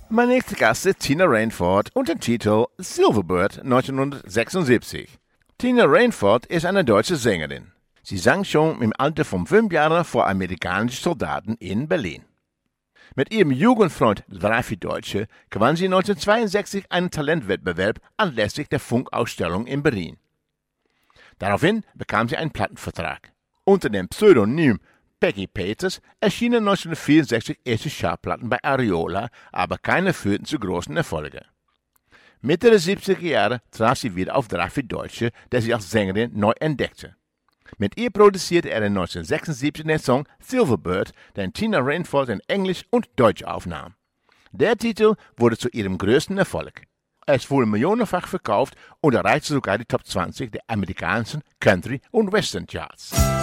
Mein nächster Gast ist Tina Rainford und den Titel Silverbird 1976. Tina Rainford ist eine deutsche Sängerin. Sie sang schon im Alter von 5 Jahren vor amerikanischen Soldaten in Berlin. Mit ihrem Jugendfreund Drei für Deutsche gewann sie 1962 einen Talentwettbewerb anlässlich der Funkausstellung in Berlin. Daraufhin bekam sie einen Plattenvertrag. Unter dem Pseudonym Peggy Peters erschienen 1964 erste Schallplatten bei Ariola, aber keine führten zu großen Erfolgen. Mitte der 70er Jahre traf sie wieder auf Drei für Deutsche, der sie als Sängerin neu entdeckte. Mit ihr produzierte er in 1976 den Song Silverbird, den Tina Rainford in Englisch und Deutsch aufnahm. Der Titel wurde zu ihrem größten Erfolg. Es wurde millionenfach verkauft und erreichte sogar die Top 20 der amerikanischen Country- und Western-Charts.